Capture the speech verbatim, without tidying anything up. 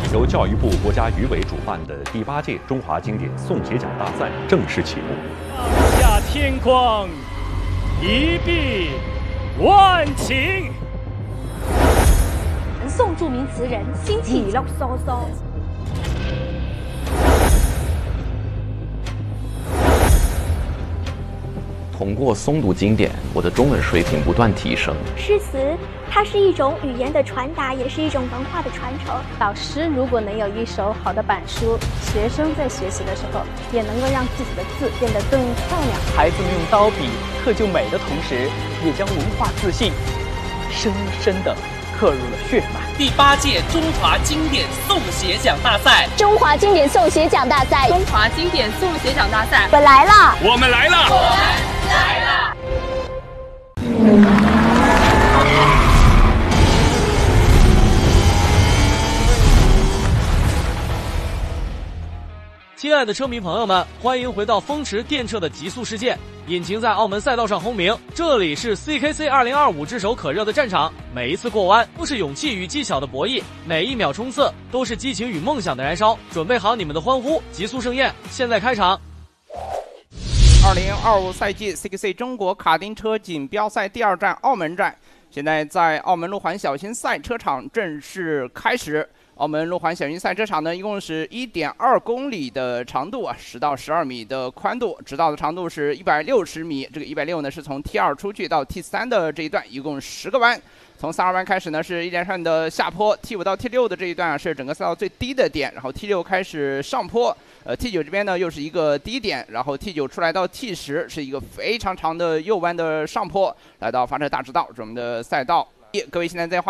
由教育部国家语委主办的第八届中华经典诵写奖大赛正式启幕。 上下天匡，一碧万顷。 宋著名词人辛弃疾。嗦嗦。 通过诵读经典，我的中文水平不断提升。 诗词，它是一种语言的传达，也是一种文化的传承。 老师如果能有一手好的板书，学生在学习的时候也能够让自己的字变得更漂亮。 孩子们用刀笔刻就美的同时，也将文化自信深深地刻入了血脉。 第八届中华经典诵写奖大赛， 中华经典诵写奖大赛， 中华经典诵写奖大赛， 我们来了， 我们来了， 我们来了。 亲爱的车迷朋友们，欢迎回到风驰电掣的极速世界。引擎在澳门赛道上轰鸣，这里是 C K C 二零二五炙手可热的战场。每一次过弯都是勇气与技巧的博弈，每一秒冲刺都是激情与梦想的燃烧。准备好你们的欢呼，极速盛宴现在开场。 二零二五赛季 C K C 中国卡丁车锦标赛第二站澳门站，现在在澳门路环小型赛车场正式开始。澳门路环小型赛车场呢，一共是 一点二公里的长度啊，十到十二米的宽度，直道的长度是一百六十米。这个一百六十呢是从 T 二 出去到 T 三 的这一段，一共十个弯。从三二弯开始呢是一连串的下坡 ，T 五 到 T 六 的这一段啊是整个赛道最低的点，然后 T 六 开始上坡，呃 T 九 这边呢又是一个低点，然后 T 九 出来到 T 十 是一个非常长的右弯的上坡，来到发车大直道，是我们的赛道。各位现在在画面